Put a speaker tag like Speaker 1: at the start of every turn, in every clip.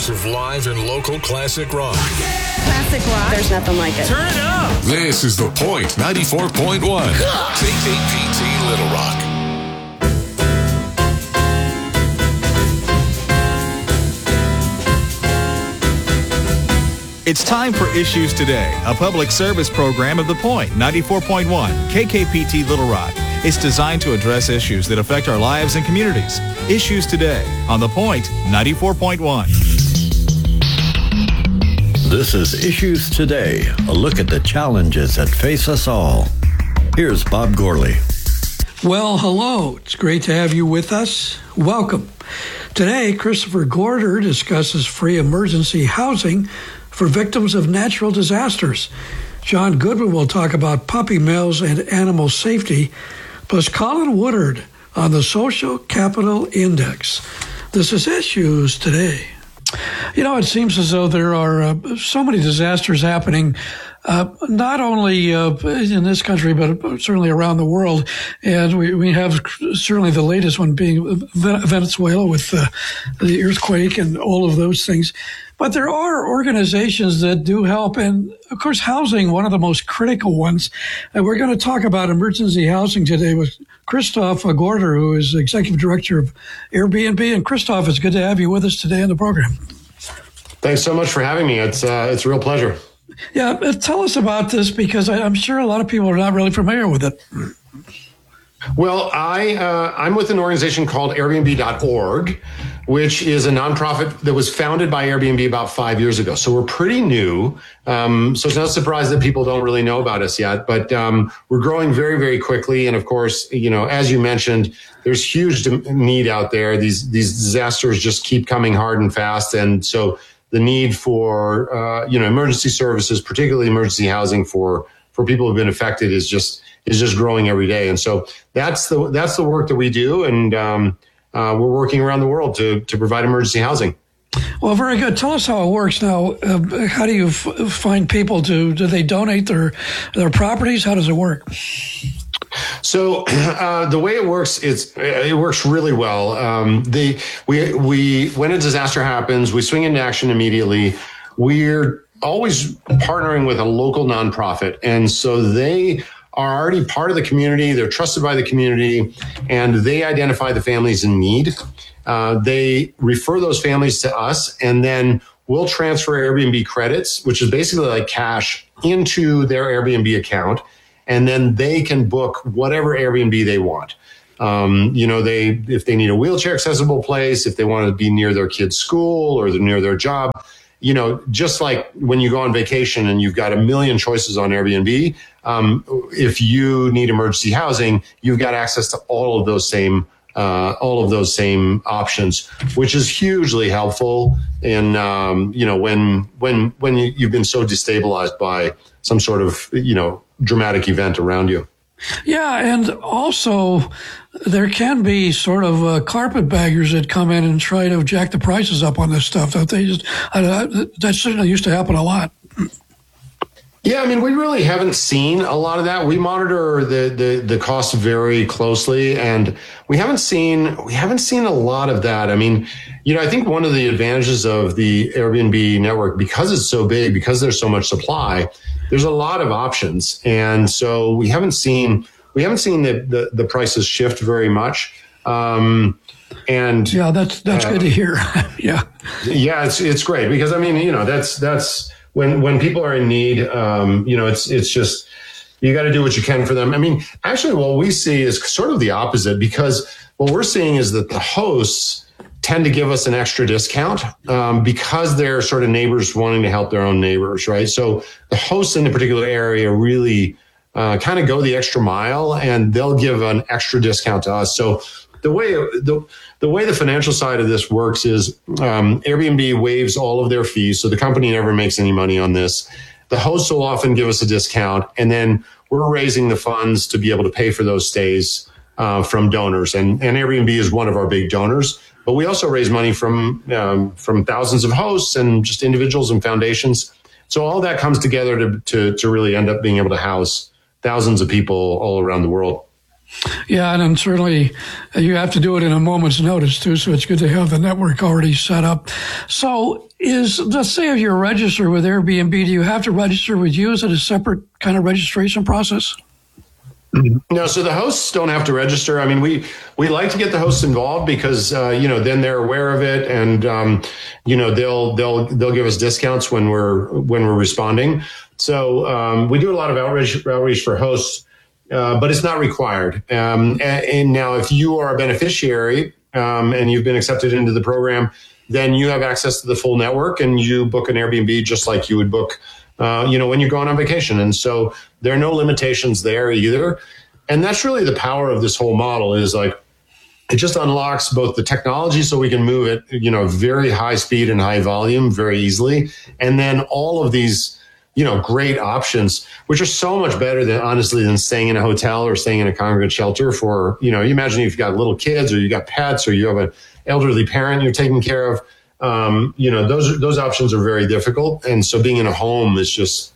Speaker 1: hours of live and local classic rock.
Speaker 2: Classic rock. There's nothing like it.
Speaker 1: Turn it up. This is The Point 94.1. KKPT Little Rock.
Speaker 3: It's time for Issues Today, a public service program of The Point 94.1 KKPT Little Rock. It's designed to address issues that affect our lives and communities. Issues Today on The Point 94.1.
Speaker 4: This is Issues Today, a look at the challenges that face us all. Here's Bob Gorley.
Speaker 5: Well, hello. It's great to have you with us. Welcome. Today, Christopher Gorder discusses free emergency housing for victims of natural disasters. John Goodwin will talk about puppy mills and animal safety, plus Colin Woodard on the Social Capital Index. This is Issues Today. You know, it seems as though there are so many disasters happening, not only in this country, but certainly around the world. And we have certainly the latest one being Venezuela with the earthquake and all of those things. But there are organizations that do help, and of course, housing, one of the most critical ones. And we're going to talk about emergency housing today with Christoph Gorder, who is Executive Director of Airbnb. And Christoph, it's good to have you with us today on the program.
Speaker 6: Thanks so much for having me. It's a real pleasure.
Speaker 5: Yeah, tell us about this, because I'm sure a lot of people are not really familiar with it.
Speaker 6: Well, I'm with an organization called Airbnb.org, which is a nonprofit that was founded by Airbnb about 5 years ago. So we're pretty new. So it's not a surprise that people don't really know about us yet, but we're growing very, very quickly. And of course, you know, as you mentioned, there's huge need out there. These disasters just keep coming hard and fast. And so the need for, emergency services, particularly emergency housing for people who've been affected is just growing every day. And so that's the work that we do. And we're working around the world to provide emergency housing.
Speaker 5: Well, very good. Tell us how it works now. How do you find people do they donate their properties? How does it work?
Speaker 6: So the way it works, it works really well. We when a disaster happens, we swing into action immediately. We're always partnering with a local nonprofit, and so they are already part of the community. They're trusted by the community, and they identify the families in need. They refer those families to us, and then we'll transfer Airbnb credits, which is basically like cash, into their Airbnb account. And then they can book whatever Airbnb they want. If they need a wheelchair accessible place, if they want to be near their kid's school or near their job, just like when you go on vacation and you've got a million choices on Airbnb, if you need emergency housing, you've got access to all of those same options, which is hugely helpful in, when you've been so destabilized by some sort of, dramatic event around you.
Speaker 5: Yeah, and also there can be sort of carpetbaggers that come in and try to jack the prices up on this stuff. That certainly used to happen a lot.
Speaker 6: Yeah, I mean, we really haven't seen a lot of that. We monitor the costs very closely, and we haven't seen a lot of that. I mean, I think one of the advantages of the Airbnb network, because it's so big, because there's so much supply, there's a lot of options, and so we haven't seen the prices shift very much. And
Speaker 5: yeah, that's good to hear. Yeah,
Speaker 6: it's great, because I mean, that's when people are in need, it's just, you got to do what you can for them. I mean, actually what we see is sort of the opposite, because what we're seeing is that the hosts tend to give us an extra discount because they're sort of neighbors wanting to help their own neighbors, right? So the hosts in a particular area really kind of go the extra mile, and they'll give an extra discount to us. So the way the financial side of this works is Airbnb waives all of their fees, so the company never makes any money on this. The hosts will often give us a discount, and then we're raising the funds to be able to pay for those stays from donors. And Airbnb is one of our big donors. But we also raise money from thousands of hosts and just individuals and foundations. So all that comes together to really end up being able to house thousands of people all around the world.
Speaker 5: Yeah, and then certainly you have to do it in a moment's notice, too, so it's good to have the network already set up. So let's say if you're registered with Airbnb, do you have to register with you? Is it a separate kind of registration process?
Speaker 6: No, so the hosts don't have to register. I mean, we like to get the hosts involved because then they're aware of it, and they'll give us discounts when we're responding. So we do a lot of outreach for hosts, but it's not required. And now, if you are a beneficiary and you've been accepted into the program, then you have access to the full network, and you book an Airbnb just like you would book when you're going on vacation. And so there are no limitations there either. And that's really the power of this whole model, is like, it just unlocks both the technology so we can move at, very high speed and high volume very easily. And then all of these, great options, which are so much better than staying in a hotel or staying in a congregate shelter for, you imagine if you've got little kids or you got pets or you have an elderly parent you're taking care of. Those options are very difficult. And so being in a home is just,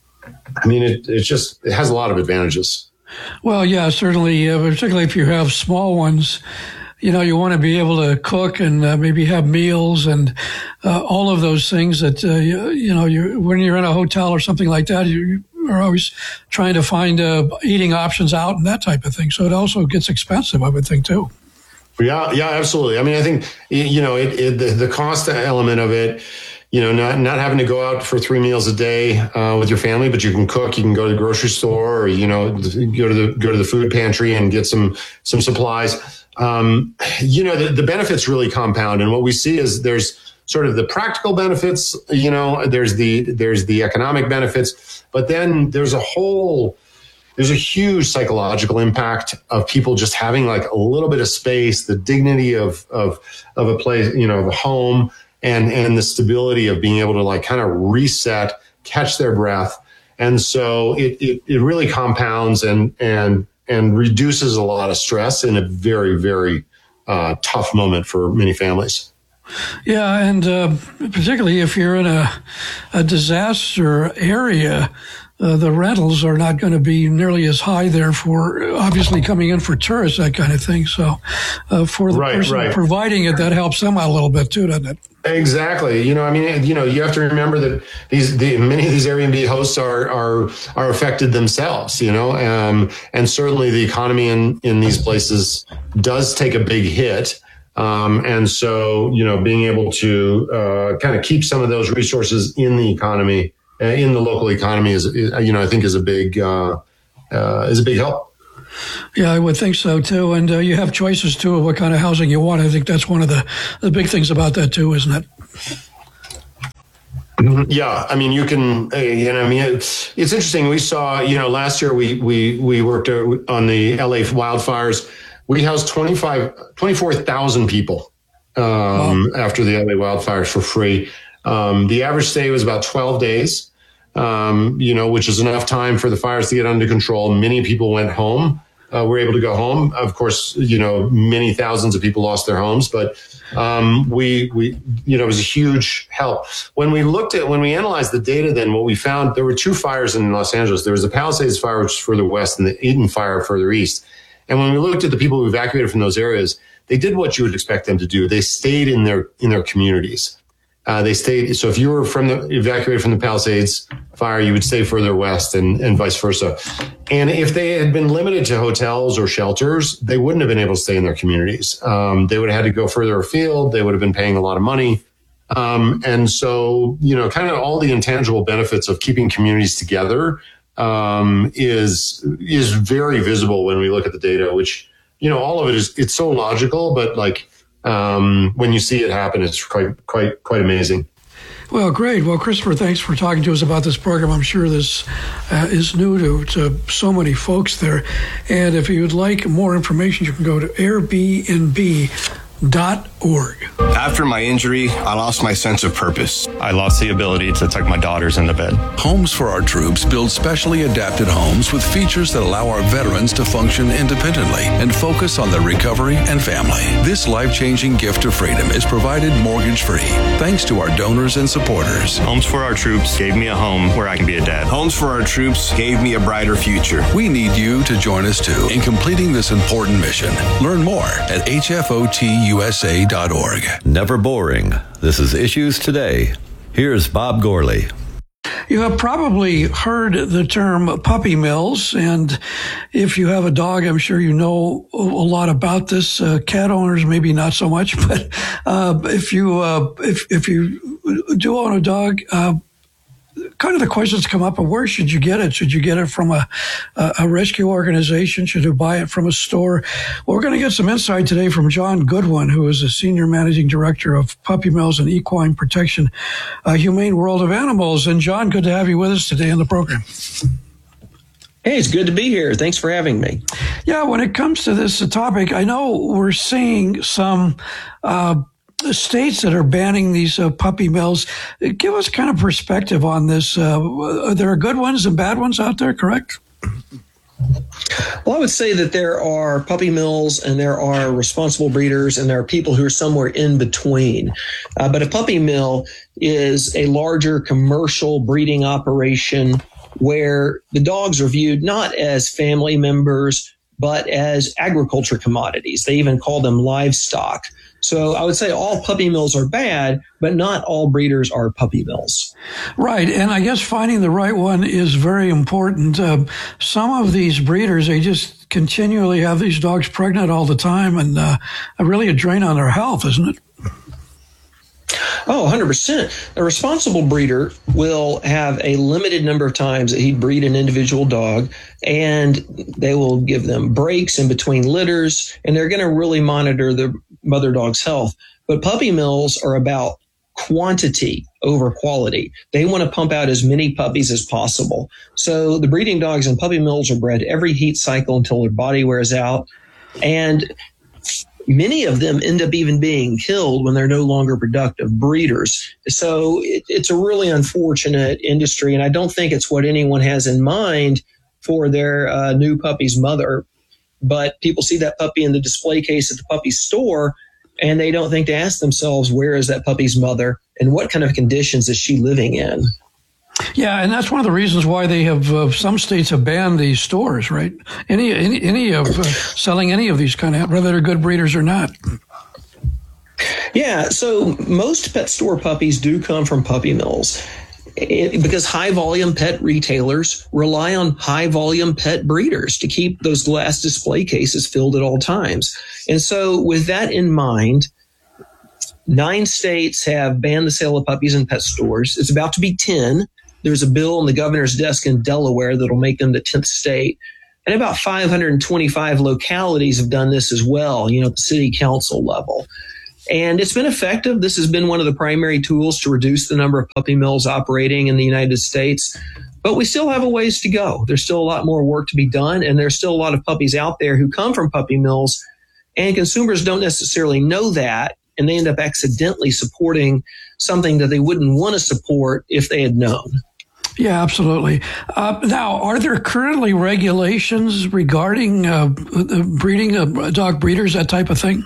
Speaker 6: it has a lot of advantages.
Speaker 5: Well, yeah, certainly, particularly if you have small ones, you want to be able to cook and maybe have meals and all of those things that, when you're in a hotel or something like that, you are always trying to find eating options out and that type of thing. So it also gets expensive, I would think, too.
Speaker 6: Yeah, absolutely. I mean, I think, the cost element of it, not having to go out for 3 meals a day with your family, but you can cook, you can go to the grocery store, or, go to the food pantry and get some supplies. The benefits really compound. And what we see is there's sort of the practical benefits, there's the economic benefits, but then there's a huge psychological impact of people just having like a little bit of space, the dignity of a place, of a home, and the stability of being able to like kind of reset, catch their breath. And so it really compounds and reduces a lot of stress in a very, very tough moment for many families.
Speaker 5: Yeah, and particularly if you're in a disaster area, the rentals are not going to be nearly as high there for obviously coming in for tourists, that kind of thing. So for the person providing it, that helps them out a little bit too, doesn't it?
Speaker 6: Exactly. You have to remember that many of these Airbnb hosts are affected themselves, and certainly the economy in these places does take a big hit. And so, being able to kind of keep some of those resources in the economy, in the local economy is I think is a big help.
Speaker 5: Yeah, I would think so too. And you have choices too of what kind of housing you want. I think that's one of the big things about that too, isn't it?
Speaker 6: Yeah, I mean, you can. It's interesting. We saw, last year we worked on the LA wildfires. We housed 24,000 people after the LA wildfires for free. The average stay was about 12 days. Which is enough time for the fires to get under control. Many people went home, were able to go home. Of course, many thousands of people lost their homes, but it was a huge help. When we analyzed the data, then what we found, there were 2 fires in Los Angeles. There was the Palisades fire, which is further west, and the Eden fire further east. And when we looked at the people who evacuated from those areas, they did what you would expect them to do. They stayed in their communities. They stayed. So if you were evacuated from the Palisades fire, you would stay further west and vice versa. And if they had been limited to hotels or shelters, they wouldn't have been able to stay in their communities. They would have had to go further afield. They would have been paying a lot of money. And so, kind of all the intangible benefits of keeping communities together is very visible when we look at the data, which, all of it it's so logical, but like, when you see it happen, it's quite amazing.
Speaker 5: Well, great. Well, Christopher, thanks for talking to us about this program. I'm sure this is new to so many folks there. And if you'd like more information, you can go to airbnb.com.
Speaker 7: After my injury, I lost my sense of purpose.
Speaker 8: I lost the ability to tuck my daughters into bed.
Speaker 9: Homes for Our Troops builds specially adapted homes with features that allow our veterans to function independently and focus on their recovery and family. This life-changing gift of freedom is provided mortgage-free thanks to our donors and supporters.
Speaker 8: Homes for Our Troops gave me a home where I can be a dad.
Speaker 7: Homes for Our Troops gave me a brighter future.
Speaker 9: We need you to join us too in completing this important mission. Learn more at hfotusa.org.
Speaker 4: Never boring. This is Issues Today. Here's Bob Gorley.
Speaker 5: You have probably heard the term puppy mills, and if you have a dog, I'm sure you know a lot about this. Cat owners, maybe not so much, but if you do own a dog, kind of the questions come up of where should you get it? Should you get it from a rescue organization? Should you buy it from a store? Well, we're going to get some insight today from John Goodwin, who is the Senior Managing Director of Puppy Mills and Equine Protection, Humane World of Animals. And John, good to have you with us today on the program.
Speaker 10: Hey, it's good to be here. Thanks for having me.
Speaker 5: Yeah, when it comes to this topic, I know we're seeing some states that are banning these puppy mills. Give us kind of perspective on this. There are good ones and bad ones out there, correct?
Speaker 10: Well, I would say that there are puppy mills and there are responsible breeders and there are people who are somewhere in between. But a puppy mill is a larger commercial breeding operation where the dogs are viewed not as family members, but as agriculture commodities. They even call them livestock. So I would say all puppy mills are bad, but not all breeders are puppy mills.
Speaker 5: Right. And I guess finding the right one is very important. Some of these breeders, they just continually have these dogs pregnant all the time, and really a drain on their health, isn't it?
Speaker 10: Oh, 100%. A responsible breeder will have a limited number of times that he'd breed an individual dog, and they will give them breaks in between litters, and they're going to really monitor the mother dog's health. But puppy mills are about quantity over quality. They want to pump out as many puppies as possible. So the breeding dogs in puppy mills are bred every heat cycle until their body wears out, and many of them end up even being killed when they're no longer productive breeders. So it's a really unfortunate industry, and I don't think it's what anyone has in mind for their new puppy's mother. But people see that puppy in the display case at the puppy store, and they don't think to ask themselves, where is that puppy's mother, and what kind of conditions is she living in?
Speaker 5: Yeah, and that's one of the reasons why they have some states have banned these stores, right? Any of selling any of these kind of, whether they're good breeders or not.
Speaker 10: Yeah, so most pet store puppies do come from puppy mills because high volume pet retailers rely on high volume pet breeders to keep those glass display cases filled at all times. And so with that in mind, 9 states have banned the sale of puppies in pet stores. It's about to be 10. There's a bill on the governor's desk in Delaware that'll make them the 10th state. And about 525 localities have done this as well, at the city council level. And it's been effective. This has been one of the primary tools to reduce the number of puppy mills operating in the United States. But we still have a ways to go. There's still a lot more work to be done. And there's still a lot of puppies out there who come from puppy mills. And consumers don't necessarily know that. And they end up accidentally supporting something that they wouldn't want to support if they had known.
Speaker 5: Yeah, absolutely. Now, are there currently regulations regarding breeding of dog breeders, that type of thing?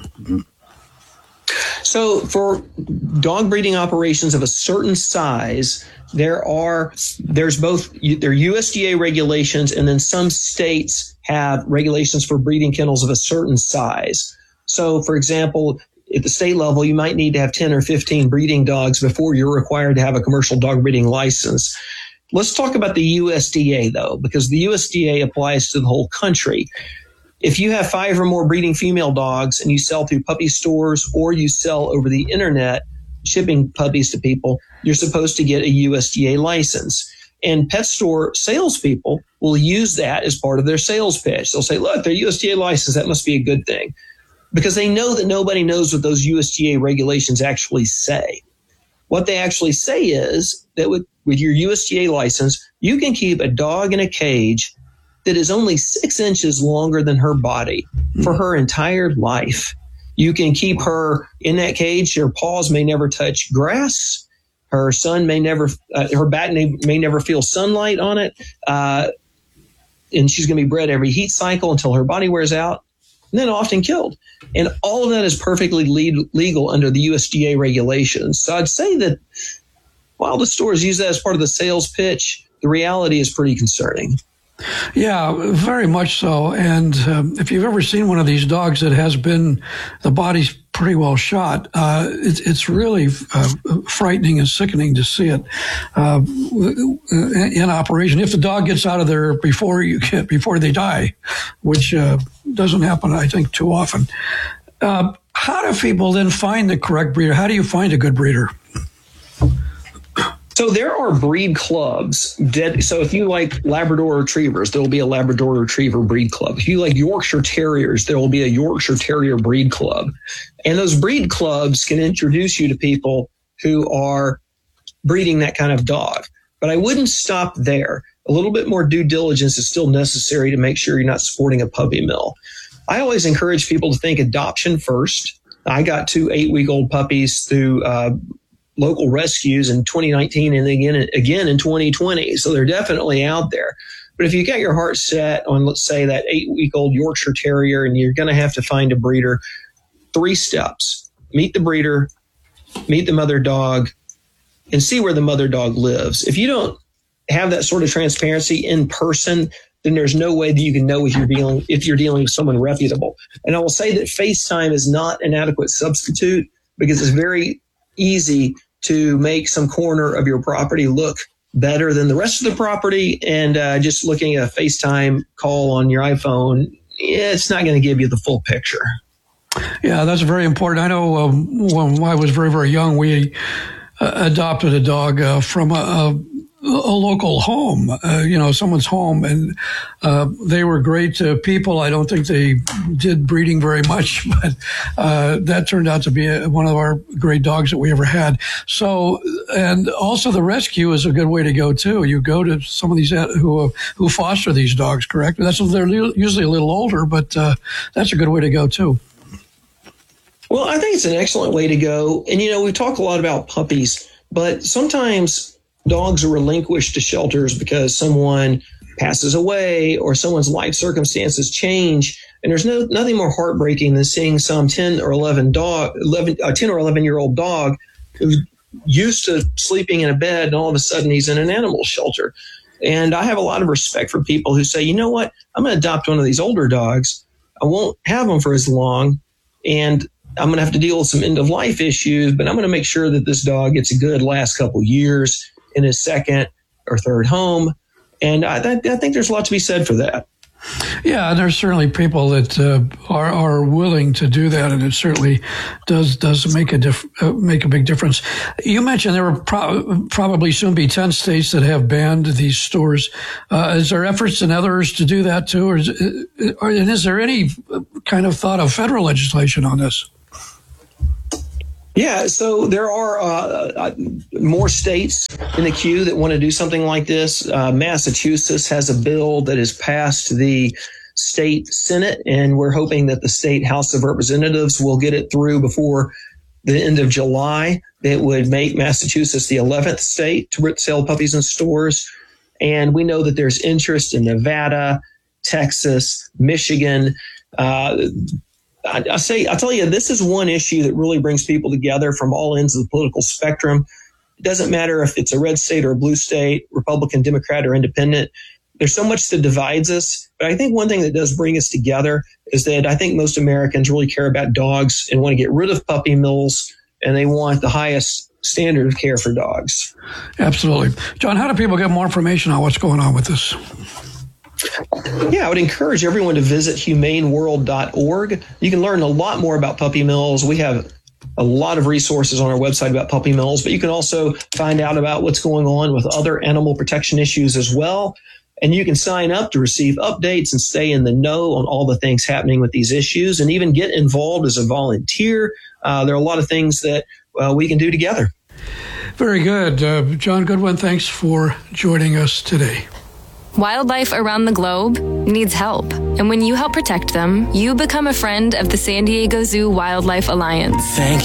Speaker 10: So for dog breeding operations of a certain size, there's both there are USDA regulations, and then some states have regulations for breeding kennels of a certain size. So, for example, at the state level, you might need to have 10 or 15 breeding dogs before you're required to have a commercial dog breeding license. Let's talk about the USDA, though, because the USDA applies to the whole country. If you have 5 or more breeding female dogs and you sell through puppy stores or you sell over the internet, shipping puppies to people, you're supposed to get a USDA license. And pet store salespeople will use that as part of their sales pitch. They'll say, look, they're USDA licensed. That must be a good thing. Because they know that nobody knows what those USDA regulations actually say. What they actually say is that with your USDA license, you can keep a dog in a cage that is only 6 inches longer than her body for her entire life. You can keep her in that cage. Her paws may never touch grass. Her sun may never, her back may never feel sunlight on it. And she's going to be bred every heat cycle until her body wears out, and then often killed. And all of that is perfectly legal under the USDA regulations. So I'd say that while the stores use that as part of the sales pitch, the reality is pretty concerning.
Speaker 5: Yeah, very much so. And if you've ever seen one of these dogs that has been, the body's pretty well shot, it's really frightening and sickening to see it in operation. If the dog gets out of there before they die, which doesn't happen, I think, too often. How do people then find the correct breeder? How do you find a good breeder?
Speaker 10: So there are breed clubs. So if you like Labrador Retrievers, there will be a Labrador Retriever breed club. If you like Yorkshire Terriers, there will be a Yorkshire Terrier breed club. And those breed clubs can introduce you to people who are breeding that kind of dog. But I wouldn't stop there. A little bit more due diligence is still necessary to make sure you're not supporting a puppy mill. I always encourage people to think adoption first. I got 2 8-week-old puppies through local rescues in 2019 and again in 2020. So they're definitely out there. But if you get your heart set on, let's say, that 8-week-old Yorkshire Terrier and you're going to have to find a breeder, 3 steps. Meet the breeder, meet the mother dog, and see where the mother dog lives. If you don't have that sort of transparency in person, then there's no way that you can know if you're dealing with someone reputable. And I will say that FaceTime is not an adequate substitute because it's very easy to make some corner of your property look better than the rest of the property. And just looking at a FaceTime call on your iPhone, it's not going to give you the full picture.
Speaker 5: Yeah, that's very important. I know when I was very, very young, we adopted a dog from a local home, someone's home, and they were great people. I don't think they did breeding very much, but that turned out to be one of our great dogs that we ever had. So, and also the rescue is a good way to go too. You go to some of these who foster they're usually a little older, but that's a good way to go too.
Speaker 10: Well, I think it's an excellent way to go. And, we talk a lot about puppies, but sometimes dogs are relinquished to shelters because someone passes away or someone's life circumstances change. And there's nothing more heartbreaking than seeing some 10 or 11-year-old dog who's used to sleeping in a bed and all of a sudden he's in an animal shelter. And I have a lot of respect for people who say, you know what, I'm going to adopt one of these older dogs. I won't have them for as long. And I'm going to have to deal with some end of life issues, but I'm going to make sure that this dog gets a good last couple years in his second or third home. And I think there's a lot to be said for that.
Speaker 5: Yeah, and there's certainly people that are willing to do that, and it certainly does make a big difference. You mentioned there will probably soon be 10 states that have banned these stores. Is there efforts in others to do that too, and is there any kind of thought of federal legislation on this?
Speaker 10: Yeah, so there are more states in the queue that want to do something like this. Massachusetts has a bill that has passed the state Senate, and we're hoping that the state House of Representatives will get it through before the end of July. That would make Massachusetts the 11th state to sell puppies in stores. And we know that there's interest in Nevada, Texas, Michigan. I tell you, this is one issue that really brings people together from all ends of the political spectrum. It doesn't matter if it's a red state or a blue state, Republican, Democrat, or independent. There's so much that divides us. But I think one thing that does bring us together is that I think most Americans really care about dogs and want to get rid of puppy mills, and they want the highest standard of care for dogs.
Speaker 5: Absolutely. John, how do people get more information on what's going on with this?
Speaker 10: Yeah, I would encourage everyone to visit humaneworld.org. You can learn a lot more about puppy mills. We have a lot of resources on our website about puppy mills, but you can also find out about what's going on with other animal protection issues as well. And you can sign up to receive updates and stay in the know on all the things happening with these issues, and even get involved as a volunteer. There are a lot of things that we can do together.
Speaker 5: Very good. John Goodwin, thanks for joining us today.
Speaker 11: Wildlife around the globe needs help. And when you help protect them, you become a friend of the San Diego Zoo Wildlife Alliance.
Speaker 12: Thank